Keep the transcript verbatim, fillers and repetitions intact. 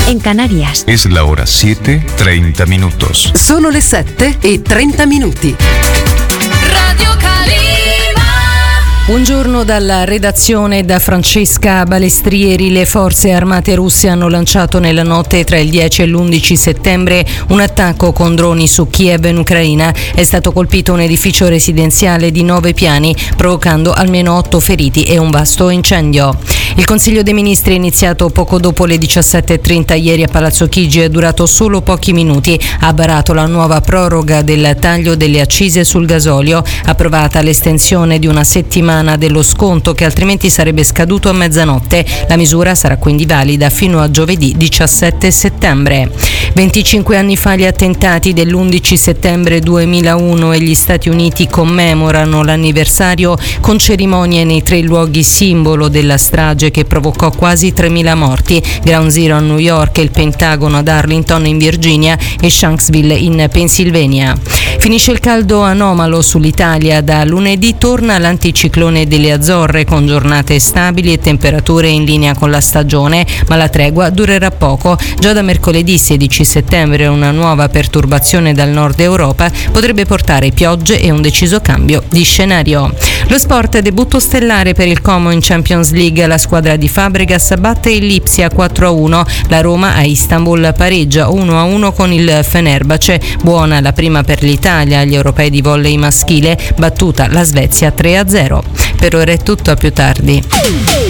en Canarias. Es la hora siete, treinta minutos. Sono le sette e trenta minuti. Radio Calima. Buongiorno dalla redazione da Francesca Balestrieri. Le forze armate russe hanno lanciato nella notte tra il dieci e l'undici settembre un attacco con droni su Kiev in Ucraina. È stato colpito un edificio residenziale di nove piani, provocando almeno otto feriti e un vasto incendio. Il Consiglio dei Ministri è iniziato poco dopo le diciassette e trenta ieri a Palazzo Chigi, è durato solo pochi minuti. Ha varato la nuova proroga del taglio delle accise sul gasolio, approvata l'estensione di una settimana dello sconto che altrimenti sarebbe scaduto a mezzanotte. La misura sarà quindi valida fino a giovedì diciassette settembre. venticinque anni fa gli attentati dell'undici settembre duemilauno e gli Stati Uniti commemorano l'anniversario con cerimonie nei tre luoghi simbolo della strage che provocò quasi tremila morti: Ground Zero a New York, il Pentagono ad Arlington in Virginia e Shanksville in Pennsylvania. Finisce il caldo anomalo sull'Italia. Da lunedì torna l'anticiclone delle Azzorre con giornate stabili e temperature in linea con la stagione, ma la tregua durerà poco. Già da mercoledì sedici settembre una nuova perturbazione dal nord Europa potrebbe portare piogge e un deciso cambio di scenario. Lo sport: debutto stellare per il Como in Champions League. La squadra di Fabregas batte il Lipsia quattro a uno. La Roma a Istanbul pareggia uno a uno con il Fenerbahce. Buona la prima per l'Italia agli europei di volley maschile, battuta la Svezia tre a zero. Per ora è tutto, a più tardi.